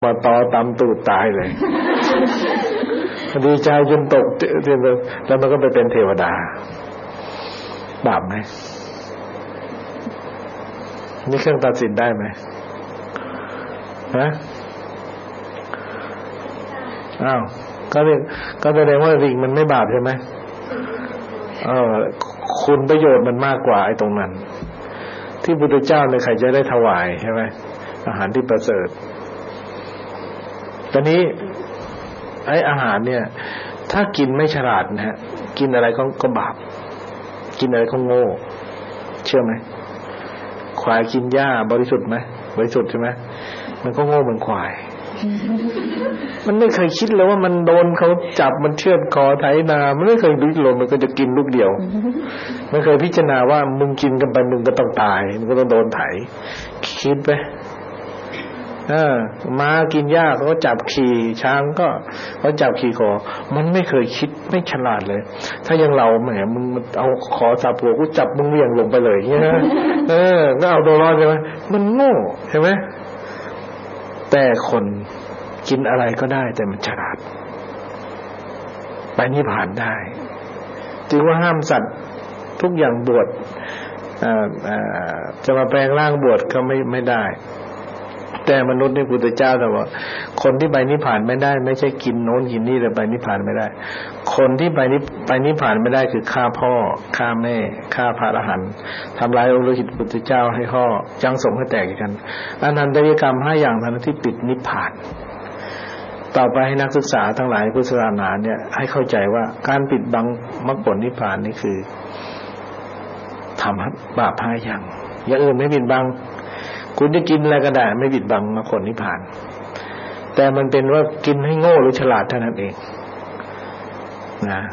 มาตอตำตูดตายเลยดีใจจนตกแล้วมันก็ไปเป็นเทวดาบาปไหมนี่เครื่องตัดสินได้ไหมฮะอ้าวก็แสดงว่าสิ่งมันไม่บาปใช่ไหมคุณประโยชน์มันมากกว่าไอ้ตรงนั้นที่พุทธเจ้าเนี่ยใครจะได้ถวายใช่ไหมอาหารที่ประเสริฐตอนนี้ไอ้อาหารเนี่ยถ้ากินไม่ฉลาดนะฮะกินอะไรก็บาปกินอะไรก็โง่เชื่อไหมควายกินหญ้าบริสุทธิ์ไหมบริสุทธิ์ใช่ไหมมันก็โง่เหมือนควายมันไม่เคยคิดเลยว่ามันโดนเขาจับมันเชือดคอไถนามันไม่เคยดิ้นรนมันก็จะกินลูกเดียวไม่เคยพิจารณาว่ามึงกินกันไปมึงก็ต้องตายมึงก็ต้องโดนไถคิดไปม้ากินหญ้าเขาก็จับขี่ช้างก็เขาจับขี่คอมันไม่เคยคิดไม่ฉลาดเลยถ้าอย่างเราแหมมึงเอาคอจับหัวกูจับมึงเวี่ยงลงไปเลยอย่างเงี้ยก็เอาตัวรอดใช่ไหมมันโง่ใช่ไหมแต่คนกินอะไรก็ได้แต่มันฉลาดไปนิพพานได้จึงว่าห้ามสัตว์ทุกอย่างบวชจะมาแปลงร่างบวชก็ไม่ได้แต่มนุษย์นี่พุทธเจ้าแต่ว่าคนที่ไปนิพพานไม่ได้ไม่ใช่กินโน้นกินนี่แต่ไปนิพพานไม่ได้คนที่ไปนิพพานไม่ได้คือฆ่าพ่อฆ่าแม่ฆ่าพระอรหันต์ทำลายองค์โลหิตพุทธเจ้าให้ข้อจังสงให้แตกกันอนันตริยกรรม5อย่างนั้นที่ปิดนิพพานต่อไปให้นักศึกษาทั้งหลายพุทธศาสนาเนี่ยให้เข้าใจว่าการปิดบังมรรคผลนิพพานนี่คือทำบาป5อย่างอย่างอื่นไม่ปิดบังคุณจะกินอะไรก็ได้ไม่ปิดบังมรรคผลนิพพานแต่มันเป็นว่ากินให้โง่หรือฉลาดเท่านั้นเองนะ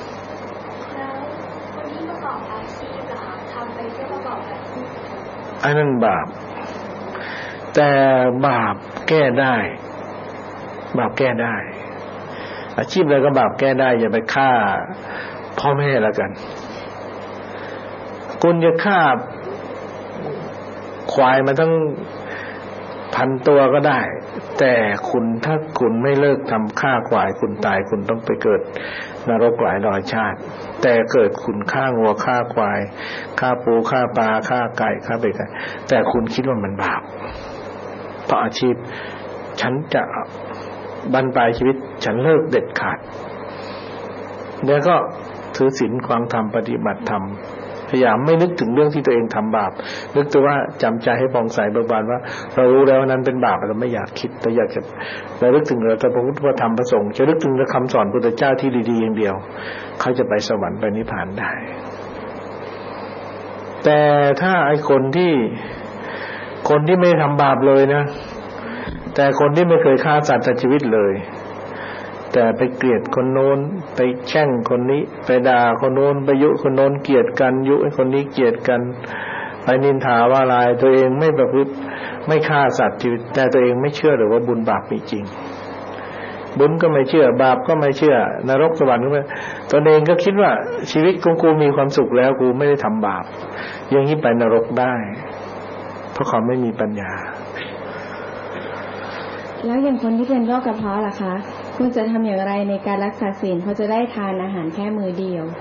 ไอ้นั่นบาปแต่บาปแก้ได้บาปแก้ได้อาชีพอะไรก็บาปแก้ได้อย่าไปฆ่าพ่อแม่แล้วกันคุณจะฆ่าควายมันทั้ง1,000 ตัวก็ได้แต่ถ้าคุณไม่เลิกทำฆ่าควายคุณตายคุณต้องไปเกิดนรกหลายร้อยชาติแต่เกิดคุณฆ่างัวฆ่าควายฆ่าปูฆ่าปลาฆ่าไก่ฆ่าเป็ดแต่คุณคิดว่ามันบาปเพราะอาชีพฉันจะบรรปลายชีวิตฉันเลิกเด็ดขาดแล้วก็ถือศีลฟังธรรมปฏิบัติธรรมพยายามไม่นึกถึงเรื่องที่ตัวเองทำบาปนึกแต่ว่าจำใจให้ผ่องใสเบิกบานว่าเรารู้แล้วนั้นเป็นบาปเราไม่อยากคิดแต่อยากจะระลึกถึงพระพุทธธรรมพระสงฆ์จะนึกถึงคำสอนพุทธเจ้าที่ดีๆอย่างเดียวเขาจะไปสวรรค์ไปนิพพานได้แต่ถ้าไอ้คนที่ไม่ทำบาปเลยนะแต่คนที่ไม่เคยฆ่าสัตว์ตัดชีวิตเลยแต่ไปเกลียดคนโน้นไปแช่งคนนี้ไปด่าคนโน้นไปยุคนโน้นเกลียดกันยุให้คนนี้เกลียดกันไปนินทาว่าร้ายตัวเองไม่ประพฤติไม่ฆ่าสัตว์ชีวิตแต่ตัวเองไม่เชื่อหรือว่าบุญบาปมีจริงบุญก็ไม่เชื่อบาปก็ไม่เชื่อนรกสวรรค์ก็ไม่ตัวเองก็คิดว่าชีวิตของกูมีความสุขแล้วกูไม่ได้ทำบาปอย่างนี้ไปนรกได้เพราะเขาไม่มีปัญญาแล้วอย่างคนที่เป็นโรคกระเพาะล่ะคะคุณจะทำอย่างไรในการรักษาศีลเขาจะได้ทานอาหารแค่มื้อเดียว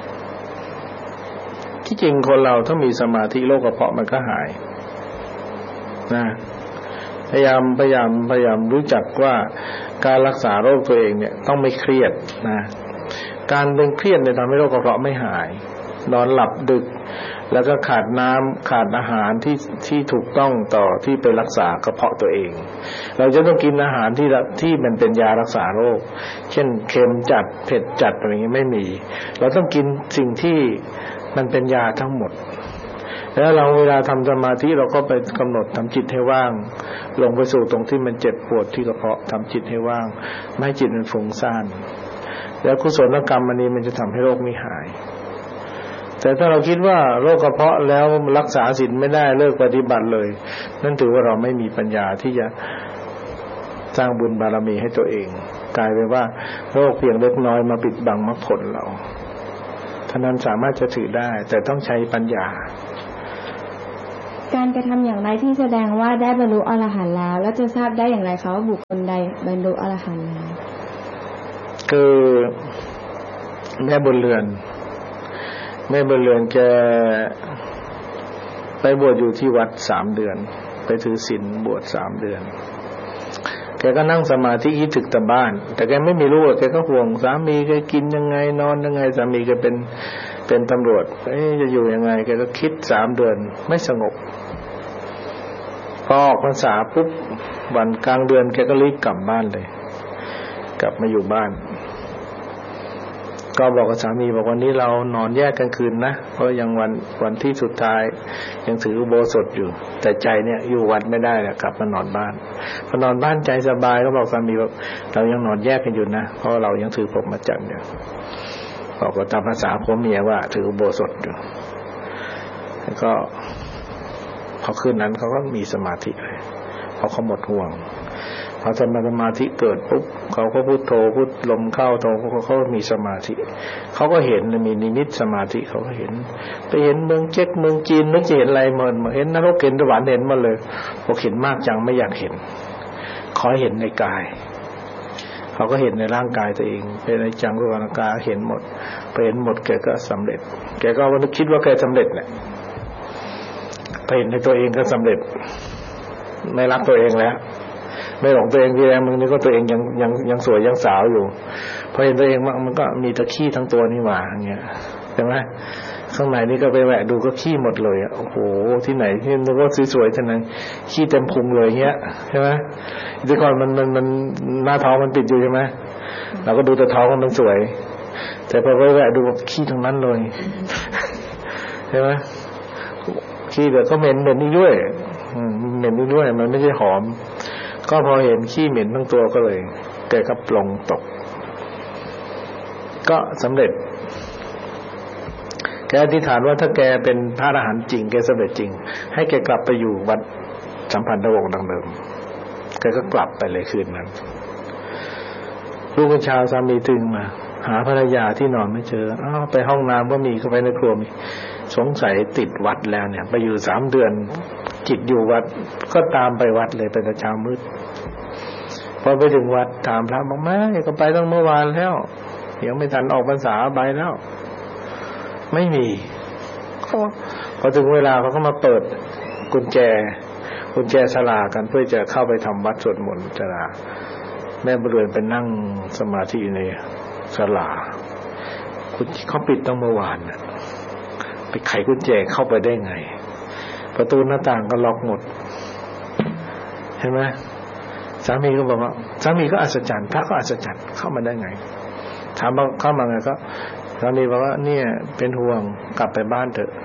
ที่จริงคนเราถ้ามีสมาธิโรคกระเพาะมันก็หายนะพยายามรู้จักว่าการรักษาโรคตัวเองเนี่ยต้องไม่เครียดนะการเป็นเครียดเนี่ยทำให้โรคกระเพาะไม่หายนอนหลับดึกแล้วก็ขาดน้ำขาดอาหารที่ถูกต้องต่อที่ไปรักษากระเพาะตัวเองเราจะต้องกินอาหารที่มันเป็นยารักษาโรคเช่นเค็มจัดเผ็ดจัดอะไรอย่างนี้ไม่มีเราต้องกินสิ่งที่มันเป็นยาทั้งหมดแล้วเราเวลาทำสมาธิเราก็ไปกำหนดทำจิตให้ว่างลงไปสู่ตรงที่มันเจ็บปวดที่กระเพาะทำจิตให้ว่างไม่ให้จิตมันฟุ้งซ่านแล้วกุศลกรรมอันนี้มันจะทำให้โรคนี้หายแต่ถ้าเราคิดว่าโรคกระเพาะแล้วรักษาศีลไม่ได้เลิกปฏิบัติเลยนั่นถือว่าเราไม่มีปัญญาที่จะสร้างบุญบารมีให้ตัวเองกลายเป็นว่าโรคเพียงเล็กน้อยมาปิดบังมรรคผลเราท่านั้นสามารถจะถือได้แต่ต้องใช้ปัญญาการกระทำอย่างไรที่แสดงว่าได้บรรลุอรหันต์แล้วแล้วจะทราบได้อย่างไรคะว่าบุคคลใดบรรลุอรหันต์แล้วคือแม่บุญเรือนแกไปบวชอยู่ที่วัด3 เดือนไปถือศีลบวช3 เดือนแกก็นั่งสมาธิคิดถึงแต่บ้านแต่แกไม่มีลูกแกก็ห่วงสามีแกกินยังไงนอนยังไงสามีแกเป็นตำรวจจะอยู่ยังไงแกก็คิด3 เดือนไม่สงบพอออกพรรษาปุ๊บวันกลางเดือนแกก็รีบกลับบ้านเลยกลับมาอยู่บ้านก็บอกกับสามีบอกวันนี้เรานอนแยกกันคืนนะเพราะยังวันที่สุดท้ายยังถืออุโบสถอยู่แต่ใจเนี่ยอยู่วัดไม่ได้แล้วกลับมานอนบ้านพอนอนบ้านใจสบายก็บอกสามีว่าเรายังนอนแยกกันอยู่นะเพราะเรายังถือพรหมจรรย์อยู่บอกว่าตามภาษาผัวเมียว่าถืออุโบสถอยู่แล้วก็พอคืนนั้นเขาก็มีสมาธิเลยเพราะเขาหมดห่วงพอสมาธิเกิดปุ๊บเขาก็พุทโธพุทลมเข้าโธเขามีสมาธิเขาก็เห็นมีนิมิตสมาธิเขาก็เห็นไปเห็นเมืองเจ๊กเมืองจีนนึกจะเห็นอะไรมาเห็นนรกเห็นสวรรค์เห็นหมดเลยพอเห็นมากจังไม่อยากเห็นขอเห็นในกายเขาก็เห็นในร่างกายตัวเองเป็นในจังรูปนากาเห็นหมดไปเห็นหมดแกก็สำเร็จแกก็คิดว่าแกสำเร็จแหละไปเห็นในตัวเองก็สำเร็จไม่รักตัวเองแล้วไม่หลงตัวเองทีแรกมึงนึกว่าตัวเองยังสวยยังสาวอยู่พอเห็นตัวเองมันก็มีตะขี้ทั้งตัวนี่หว่าอย่างเงี้ยใช่ไหมข้างในนี่ก็ไปแหวะดูก็ขี้หมดเลยโอ้โหที่ไหนที่นึกว่าสวยๆท่านั้นขี้เต็มพุงเลยเงี้ยใช่ไหมแต่ก่อนมันหน้าท้องมันปิดอยู่ใช่ไหมเราก็ดูแต่ท้องมันสวยแต่พอไปแหวะดูขี้ทั้งนั้นเลยใช่ไหมขี้แต่ก็เหม็นนี่ด้วยเหม็นนี่ด้วยมันไม่ใช่หอมก็พอเห็นขี้เหม็นทั้งตัวก็เลยแกก็ปลงตกก็สำเร็จแกอธิษฐานว่าถ้าแกเป็นพระอรหันต์จริงแกสำเร็จจริงให้แกกลับไปอยู่วัดสัมพันธวงศ์ดังเดิมแกก็กลับไปเลยคืนนั้นลูกชาวสามีตื่นมาหาภรรยาที่นอนไม่เจอไปห้องน้ำก็มีเข้าไปในครัวมีสงสัยติดวัดแล้วเนี่ยไปอยู่3 เดือนจิตอยู่วัดก็ตามไปวัดเลยไปแต่เช้ามืดพอไปถึงวัดถามพระบอกไม่ก็ไปตั้งเมื่อวานแล้วยังไม่ทันออกพรรษาไปแล้วไม่มีพอถึงเวลาเขาก็มาเปิดกุญแจศาลากันเพื่อจะเข้าไปทำวัดสวดมนต์ศาลาแม่บุญเรือนไปนั่งสมาธิในศาลาเขาปิดตั้งเมื่อวานน่ะไปไขกุญแจเข้าไปได้ไงประตูหน้าต่างก็ล็อกหมดเห็นไหมสามีก็บอกว่าสามีก็อัศจรรย์พระก็อัศจรรย์เข้ามาได้ไงถามว่าเข้ามาไงก็สามีบอกว่าเนี่ยเป็นห่วงกลับไปบ้านเถอะ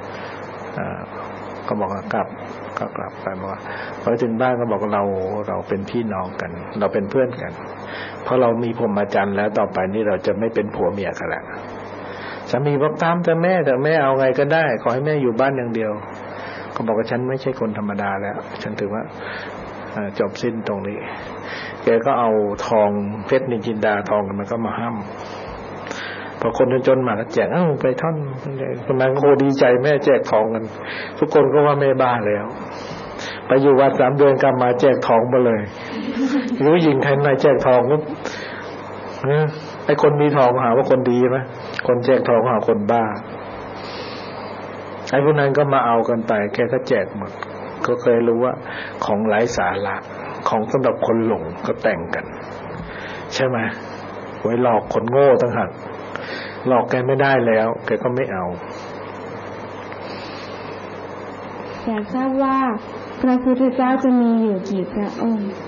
ก็บอกว่ากลับไปบอกว่าพอถึงบ้านก็บอกเราเป็นพี่น้องกันเราเป็นเพื่อนกันเพราะเรามีพรหมจรรย์แล้วต่อไปนี้เราจะไม่เป็นผัวเมียกันแล้วสามีบอกตามแต่แม่เอาไงก็ได้ขอให้แม่อยู่บ้านอย่างเดียวก็บอกว่าฉันไม่ใช่คนธรรมดาแล้วฉันถือว่าจบสิ้นตรงนี้แกก็เอาทองเพชรนินจินดาทองมันก็มาห้ามพอคนจนๆมาก็แจกไปท่อนคนนั้นก็ดีใจแม่แจกทองกันทุกคนก็ว่าแม่บ้าแล้วไปอยู่วัด3 เดือนกลับมาแจกทองมาเลยรู้ยิงใครไหนแจกทองก็ไอ้คนมีทองหาว่าคนดีไหมคนแจกทองหาคนบ้าไอ้พวกนั้นก็มาเอากันไปแกก็แจกหมดก็เคยรู้ว่าของไร้สาระของสำหรับคนหลงก็แต่งกันใช่ไหมไว้หลอกคนโง่ต่างหากหลอกแกไม่ได้แล้วแกก็ไม่เอาอยากทราบว่าพระพุทธเจ้าจะมีอยู่กี่พระองค์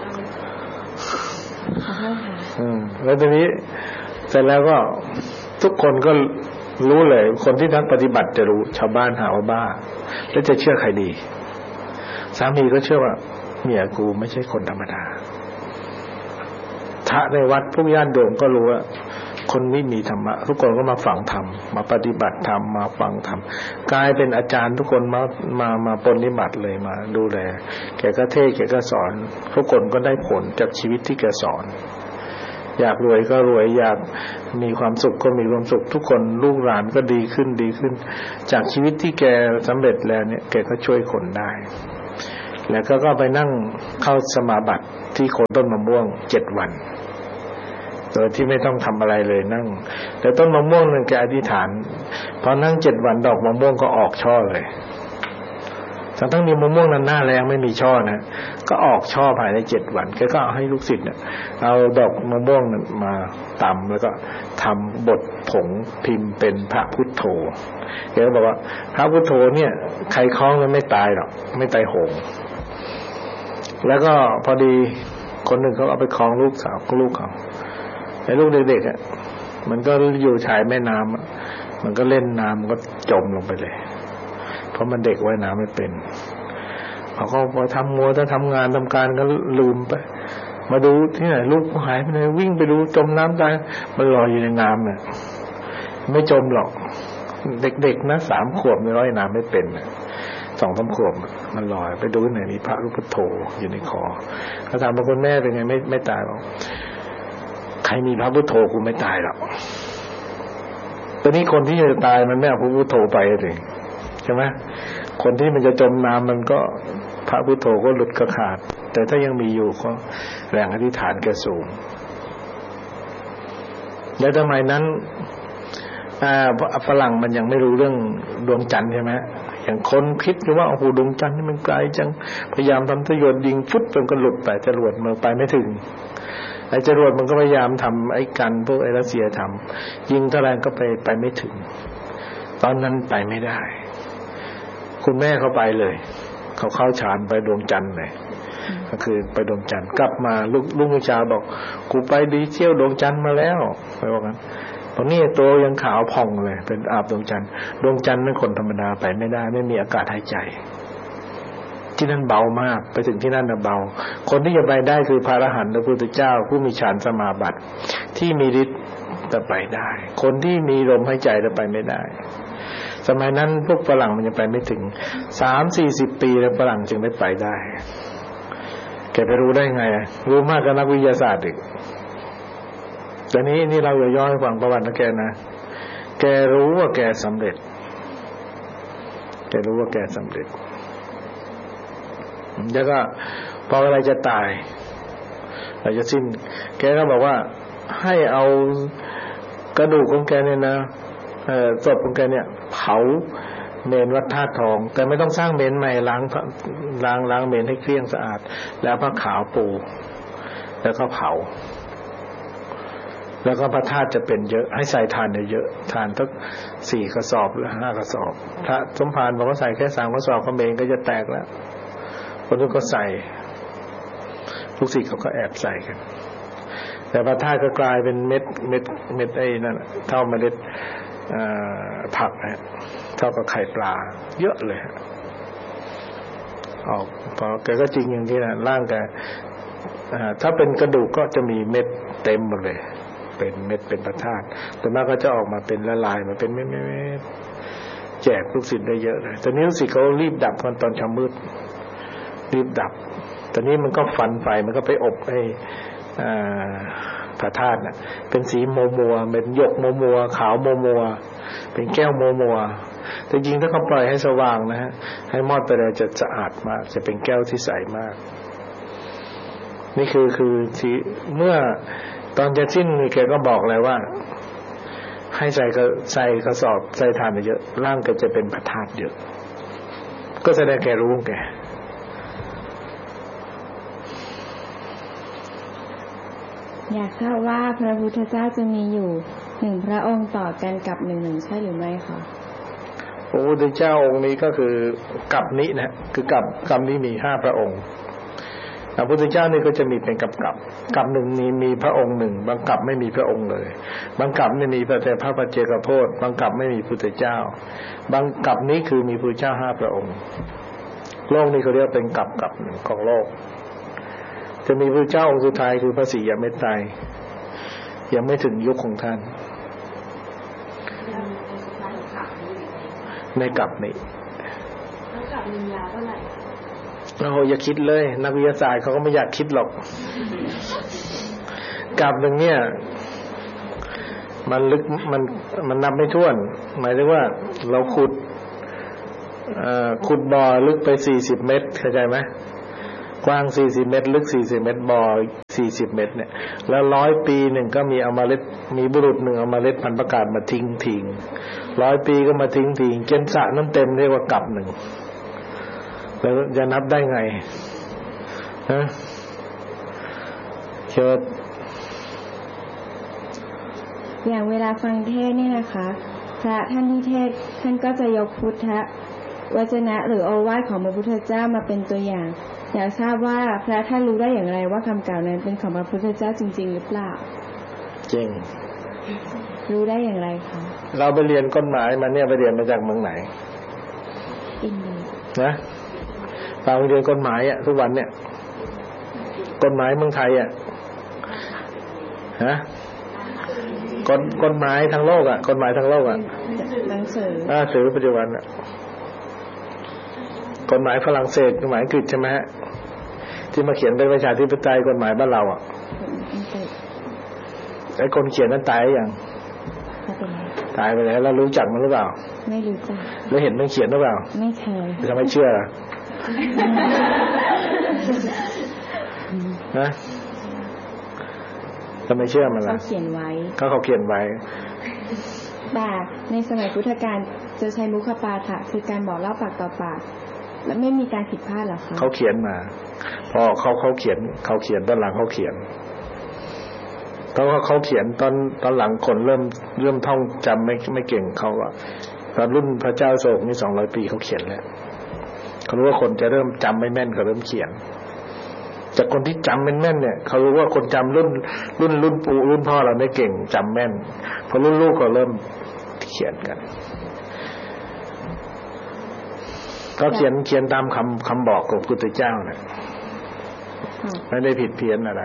ขอโทษค่ะแล้วทีนี้เสร็จแล้วก็ทุกคนก็รู้เลยคนที่นักปฏิบัติจะรู้ชาวบ้านหาว่าบ้าแล้วจะเชื่อใครดีสามีก็เชื่อว่าเมียกูไม่ใช่คนธรรมดาพระในวัดพวกญาติโยมก็รู้ว่าคนไม่มีธรรมะทุกคนก็มาฟังธรรมมาปฏิบัติธรรมมาฟังธรรมกลายเป็นอาจารย์ทุกคนมาปฏิบัติเลยมาดูแลแกก็เทศแกก็สอนทุกคนก็ได้ผลจากชีวิตที่แกสอนอยากรวยก็รวยอยากมีความสุขก็มีความสุขทุกคนลูกหลานก็ดีขึ้นจากชีวิตที่แกสำเร็จแล้วเนี่ยแกก็ช่วยคนได้แล้วก็ไปนั่งเข้าสมาบัติที่โคนต้นมะม่วง7 วันโดยที่ไม่ต้องทำอะไรเลยนั่งแต่ต้นมะม่วงนึงแกอธิษฐานพอนั่ง7 วันดอกมะม่วงก็ออกช่อเลยทั้งนี้มะม่วงนั้นหน้าแรงไม่มีช่อนะก็ออกช่อภายใน7 วันแกก็เอาให้ลูกศิษย์เนี่ยเอาดอกมะม่วงนั้นมาตำแล้วก็ทำบทผงพิมพ์เป็นพระพุทโธแกก็บอกว่าพระพุทโธเนี่ยใครคล้องแล้วไม่ตายหรอกไม่ตายโหงแล้วก็พอดีคนหนึ่งเขาเอาไปคล้องลูกสาวของลูกเขาไอ้ลูกเด็กๆอ่ะมันก็อยู่ชายแม่น้ำมันก็เล่นน้ำก็จมลงไปเลยเพราะมันเด็กว่ายน้ำไม่เป็นเขาก็พอทำมัวถ้าทำงานทำการก็ลืมไปมาดูที่ไหนลูกหายไปไหนวิ่งไปดูจมน้ำตายมันลอยอยู่ในน้ำเนี่ยไม่จมหรอกเด็กๆนะ3 ขวบไม่ว่ายน้ำไม่เป็น2-3 ขวบมันลอยไปดูที่ไหนมีพระรูปโธอยู่ในคอเขาถามว่าคุณแม่เป็นไงไม่ตายหรอกใครมีพระพุทโธกูไม่ตายหรอกตอนนี้คนที่จะตายมันไม่เอาพระพุทโธไปเลยใช่ไหมคนที่มันจะจมน้ำมันก็พระพุทโธก็หลุดกระขาดแต่ถ้ายังมีอยู่ก็แรงอธิษฐานแกสูงแล้วทำไมนั้นฝรั่งมันยังไม่รู้เรื่องดวงจันทร์ใช่ไหมอย่างคนคิดว่าโอ้โหดวงจันทร์นี่มันไกลจังพยายามทำทะยานยิงฟุตจนก็หลุดไปจรวดมันไปไม่ถึงไอ้จรวดมันก็พยายามทำไอ้กันพวกไอ้รัสเซียทำยิงเท่าไรก็ไปไม่ถึงตอนนั้นไปไม่ได้คุณแม่เขาไปเลยเขาเข้าฌานไปดวงจันทร์เลยก็คือไปดวงจันทร์กลับมาลุงวิชาบอกกูไปดีเที่ยวดวงจันทร์มาแล้วไปว่างั้นตอนนี้ตัวยังขาวผ่องเลยเป็นอาบดวงจันทร์นั้นคนธรรมดาไปไม่ได้ไม่มีอากาศหายใจที่นั่นเบามากไปถึงที่นั่นน่ะเบาคนที่จะไปได้คือพระอรหันต์พระพุทธเจ้าผู้มีฌานสมาบัติที่มีฤทธิ์จะไปได้คนที่มีลมหายใจจะไปไม่ได้สมัยนั้นพวกฝรั่งมันยังไปไม่ถึง 30-40 ปีแล้วฝรั่งจึงได้ไปได้แกไปรู้ได้ไงรู้มากกว่านักวิทยาศาสตร์อีกแต่นี่เราย่อให้ฟังประวัตินะแกรู้ว่าแกสำเร็จแล้วก็พอเวลาจะตายเราจะสิ้นแกก็บอกว่าให้เอากระดูกของแกเนี่ยนะศพของแกเนี่ยเผาเมนวัดธาตุทองแต่ไม่ต้องสร้างเมนใหม่ล้างเมนให้เกลี้ยงสะอาดแล้วผ้าขาวปูแล้วก็เผาแล้วก็พระธาตุจะเป็นเยอะให้ใส่ทานเยอะทานทั้ง4 กระสอบหรือ5 กระสอบพระสมภารบอกว่าใส่แค่3 กระสอบก็เมนก็จะแตกแล้วคนทุกก็ใส่ลูกศิษย์เขาก็แอบใส่กันแต่พระธาตุก็กลายเป็นเม็ดไอ้นั่นเท่าเมล็ดผักฮะเท่ากับไข่ปลาเยอะเลยออกพอแกก็จริงอย่างที่นะร่างแกถ้าเป็นกระดูกก็จะมีเม็ดเต็มหมดเลยเป็นเม็ดเป็นพระธาตุแต่มากก็จะออกมาเป็นละลายมาเป็นเม็ดแจกลูกศิษย์ได้เยอะเลยตอนนี้ลูกศิษย์เขารีบดับตอนเช้ามืดรีบดับตอนนี้มันก็ฟันไฟมันก็ไปอบไอ้พระธาตุน่ะเป็นสีมัวเป็นหยกมัวขาวมัวเป็นแก้วมัวแต่จริงถ้าเขาปล่อยให้สว่างนะฮะให้มอดไปเลยจะสะอาดมากจะเป็นแก้วที่ใสมากนี่คือที่เมื่อตอนจะสิ้นแกก็บอกเลยว่าให้ใส่กระสอบใส่ทานเยอะร่างก็จะเป็นพระธาตุเยอะก็แสดงแกรู้แกอยากทราบว่าพระพุทธเจ้าจะมีอยู่1 พระองค์ต่อกันกับ1ใช่หรือไม่คะพระพุทธเจ้าองค์นี้ก็คือกัปนินะคือกัปนิมี5 พระองค์พระพุทธเจ้านี่ก็จะมีเป็นกับหนึ่งนี้มีพระองค์หนึ่งบางกับไม่มีพระองค์เลยบางกับนี่มีแต่พระปัจเจกโพธิบางกับไม่มีพุทธเจ้าบางกับนี้คือมีพุทธเจ้า5 พระองค์โลกนี้เขาเรียกเป็นกับหนึ่งของโลกจะมีพระเจ้าองค์สุดท้ายคือพระศรีอเมตไตรยังไม่ถึงยุคของท่านในกับนี้กับมียาเท่าไหร่เราอย่าคิดเลยนักวิทยาศาสตร์เขาก็ไม่อยากคิดหรอกกลับหนึ่งเนี่ยมันลึกมันนับไม่ถ้วนหมายถึงว่าเราขุดบ่อลึกไป40 เมตรเข้าใจไหมกว้าง40 เมตรลึก40 เมตรบ่อ40 เมตรเนี่ยแล้ว100 ปีหนึ่งก็มีเอาเมล็ดมีบุรุษหนึ่งเอาเมล็ดพันธุ์ประกาศมาทิ้ง100 ปีก็มาทิ้งจนสระนั้นเต็มเรียกว่ากลับหนึ่งแล้วจะนับได้ไงนะเชิญอย่างเวลาฟังเทศน์เนี่ยนะคะพระท่านที่เทศน์ท่านก็จะยกพุทธวจนะหรือโอวาทของพระพุทธเจ้ามาเป็นตัวอย่างอยากทราบว่าพระท่านรู้ได้อย่างไรว่าคำกล่าวนั้นเป็นของพระพุทธเจ้าจริงๆหรือเปล่าจริงรู้ได้อย่างไรคะเราไปเรียนกฎหมายมาเนี่ยไปเรียนมาจากเมืองไหนอินเดียนะเราเรียนกฎหมายทุกวันเนี่ยกฎหมายเมืองไทยฮะกฎหมายทั้งโลกกฎหมายทั้งโลกหนังสือสื่อปัจจุบันกฎหมายฝรั่งเศสกฎหมายอังกฤษใช่ไหมฮะที่มาเขียนเป็นประชาธิปไตยกฎหมายบ้านเราไอ้คนเขียนนั้นตายหรือยังตายไปแล้วเรารู้จักมันหรือเปล่าไม่รู้จักแล้วเห็นมันเขียนหรือเปล่าไม่เคยทำไมเชื่อนะทำไมเชื่อมันล่ะเขาเขียนไว้เขาเขียนไว้แต่ในสมัยพุทธกาลจะใช้มุขปาฐะคือการบอกเล่าปากต่อปากและไม่มีการผิดพลาดหรอคะเขาเขียนมาพอเขาเขียนตอนหลังเขาเขียนเพราะว่าเขาเขียนตอนหลังคนเริ่มท่องจำไม่เก่งเขาว่าตอนรุ่นพระเจ้าโศกนี่200 ปีเขาเขียนแล้วเขารู้ว่าคนจะเริ่มจำไม่แม่นเขาเริ่มเขียนจากคนที่จำแม่นเนี่ยเขารู้ว่าคนจำรุ่นปู่รุ่นพ่อเราไม่เก่งจำแม่นพอรุ่นลูกก็เริ่มเขียนกันก็เขียนตามคำบอกของพระพุทธเจ้าเนี่ยไม่ได้ผิดเพี้ยนอะไร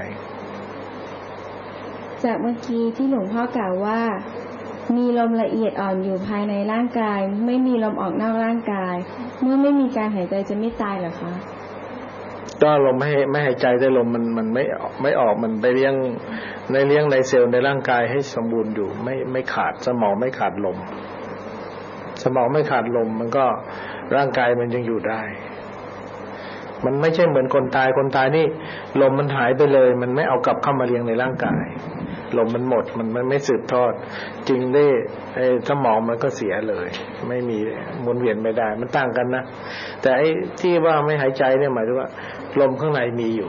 จากเมื่อกี้ที่หลวงพ่อกล่าวว่ามีลมละเอียดอ่อนอยู่ภายในร่างกายไม่มีลมออกนอกร่างกายเมื่อไม่มีการหายใจจะไม่ตายเหรอคะก็ลมไม่หายใจได้ลมมันไม่ออกมันไปเลี้ยงในเซลล์ในร่างกายให้สมบูรณ์อยู่ไม่ขาดสมองไม่ขาดลมสมองไม่ขาดลมมันก็ร่างกายมันยังอยู่ได้มันไม่ใช่เหมือนคนตายนี่ลมมันหายไปเลยมันไม่เอากลับเข้ามาเลี้ยงในร่างกายลมมันหมดมันไม่สืบทอดจริงได้สมองมันก็เสียเลยไม่มีหมุนเวียนไม่ได้มันต่างกันนะแต่ไอ้ที่ว่าไม่หายใจเนี่ยหมายถึงว่าลมข้างในมีอยู่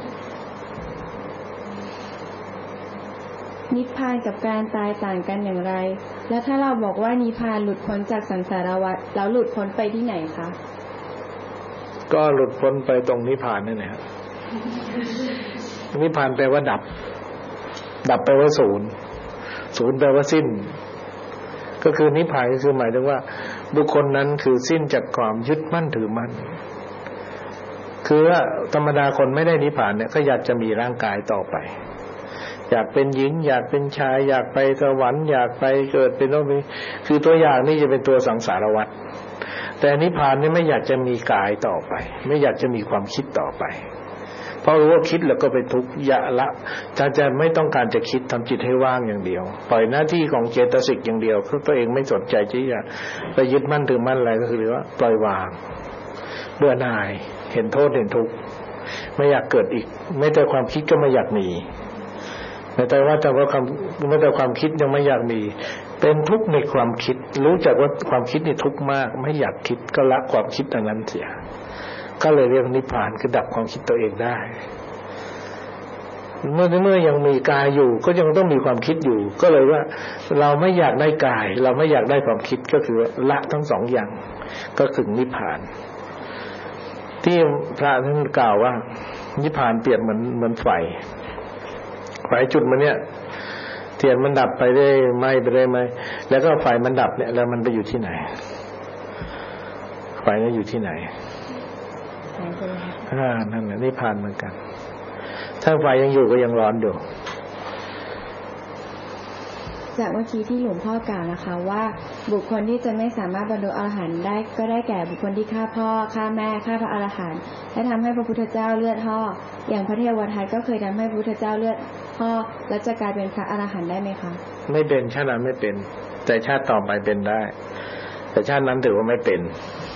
นิพพานกับการตายต่างกันอย่างไรแล้วถ้าเราบอกว่านิพพานหลุดพ้นจากสังสารวัฏแล้วหลุดพ้นไปที่ไหนคะก็หลุดพ้นไปตรงนิพพานนั่นแหละนิพพานแปลว่าดับแปลว่าศูนย์แปลว่าสิ้นก็คือนิพพานก็คือหมายถึงว่าบุคคลนั้นคือสิ้นจากความยึดมั่นถือมั่นคือว่าธรรมดาคนไม่ได้นิพพานเนี่ยก็อยากจะมีร่างกายต่อไปอยากเป็นหญิงอยากเป็นชายอยากไปสวรรค์อยากไปเกิดเป็นโลกนี้คือตัวอย่างนี่จะเป็นตัวสังสารวัฏแต่นิพพานนี่ไม่อยากจะมีกายต่อไปไม่อยากจะมีความคิดต่อไปเพราะรู้ว่าคิดแล้วก็เป็นทุกข์ยะละจะไม่ต้องการจะคิดทำจิตให้ว่างอย่างเดียวปล่อยหน้าที่ของเจตสิกอย่างเดียวเพราะตัวเองไม่สนใจที่จะไปยึดมั่นถือมั่นอะไรก็คือว่าปล่อยวางเบื่อหน่ายเห็นโทษเห็นทุกข์ไม่อยากเกิดอีกไม่แต่ความคิดก็ไม่อยากมีแต่ว่าความคิดยังไม่อยากมีเป็นทุกข์ในความคิดรู้จักว่าความคิดนี่ทุกข์มากไม่อยากคิดก็ละความคิดอันนั้นเสียก็เลยเรียกนิพพานคือดับความคิดตัวเองได้เมื่อยังมีกายอยู่ก็ยังต้องมีความคิดอยู่ก็เลยว่าเราไม่อยากได้กายเราไม่อยากได้ความคิดก็คือละทั้งสองอย่างก็ถึงนิพพานที่พระท่านกล่าวว่านิพพานเปรียบเหมือนไฟจุดมันเนี่ยเทียนมันดับไปได้ไหมแล้วก็ไฟมันดับเนี่ยแล้วมันไปอยู่ที่ไหนไฟนี่อยู่ที่ไหนนั่นแหละนิพพานเหมือนกันถ้าไฟยังอยู่ก็ยังร้อนอยู่จากเมื่อกี้ที่หลวงพ่อกล่าวนะคะว่าบุคคลที่จะไม่สามารถบรรลุอรหันต์ได้ก็ได้แก่บุคคลที่ฆ่าพ่อฆ่าแม่ฆ่าพระอรหันต์และทำให้พระพุทธเจ้าเลือดห่ออย่างพระเทวทัตก็เคยทำให้พระพุทธเจ้าเลือดห่อแล้วจะกลายเป็นพระอรหันต์ได้ไหมคะไม่เป็นชาตินั้นไม่เป็นแต่ชาติต่อไปเป็นได้แต่ชาตินั้นถือว่าไม่เป็น